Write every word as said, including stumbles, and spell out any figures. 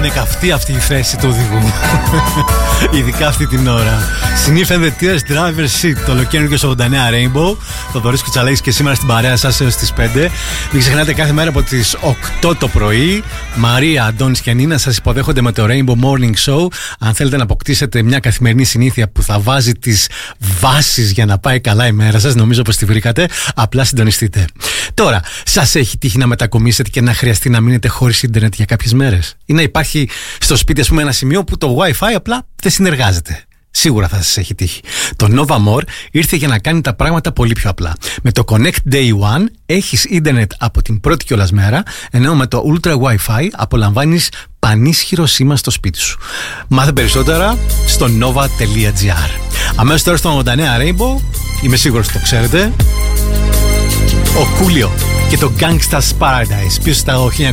είναι καυτή αυτή η θέση του οδηγού. Ειδικά αυτή την ώρα. Συνήθεν The Tears Driver's Seat, το ολοκαίρινο στο ογδόντα εννέα Rainbow. Θοδωρής Κουτσαλέγης και σήμερα στην παρέα σας έως τις πέντε. Μην ξεχνάτε, κάθε μέρα από τις οκτώ το πρωί, Μαρία, Αντώνης και Νίνα σας υποδέχονται με το Rainbow Morning Show. Αν θέλετε να αποκτήσετε μια καθημερινή συνήθεια που θα βάζει τις βάσεις για να πάει καλά η μέρα σας, νομίζω πως τη βρήκατε. Απλά συντονιστείτε. Τώρα, σας έχει τύχει να μετακομίσετε και να χρειαστεί να μείνετε χωρίς ίντερνετ για κάποιες μέρες? Ή να υπάρχει στο σπίτι, ας πούμε, ένα σημείο που το Wi-Fi απλά δεν συνεργάζεται? Σίγουρα θα σας έχει τύχει. Το Nova More ήρθε για να κάνει τα πράγματα πολύ πιο απλά. Με το Connect Day One έχεις ίντερνετ από την πρώτη κιόλας μέρα, ενώ με το Ultra Wi-Fi απολαμβάνεις πανίσχυρο σήμα στο σπίτι σου. Μάθε περισσότερα στο nova.gr. Αμέσως τώρα στο ογδόντα εννέα Rainbow, είμαι σίγουρος ότι το ξέρετε, ο Κούλιο και το Gangsta's Paradise πίσω στα χίλια εννιακόσια